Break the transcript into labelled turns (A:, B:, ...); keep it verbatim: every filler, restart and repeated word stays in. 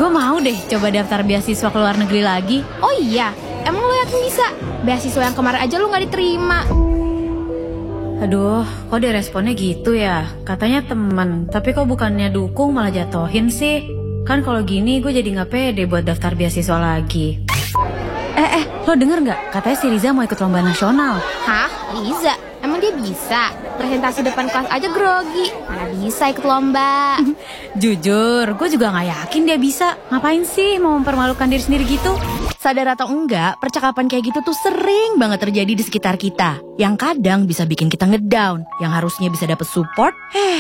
A: Gue mau deh coba daftar beasiswa ke luar negeri lagi.
B: Oh iya, emang lo yakin bisa? Beasiswa yang kemarin aja lo gak diterima.
A: Aduh, kok dia responnya gitu ya? Katanya temen, tapi kok bukannya dukung malah jatohin sih? Kan kalau gini gue jadi gak pede buat daftar beasiswa lagi. Eh, eh, lo denger gak? Katanya si Riza mau ikut lomba nasional.
B: Hah? Riza? Emang dia bisa? Presentasi depan kelas aja grogi, mana bisa ikut lomba.
A: Jujur, gue juga gak yakin dia bisa. Ngapain sih mau mempermalukan diri sendiri gitu?
C: Sadar atau enggak, percakapan kayak gitu tuh sering banget terjadi di sekitar kita. Yang kadang bisa bikin kita ngedown, yang harusnya bisa dapet support, eh